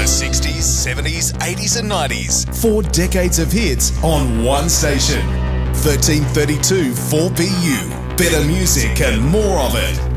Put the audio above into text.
60s, 70s, 80s and 90s. 4 decades of hits on one station. 1332 4BU. Better music and more of it.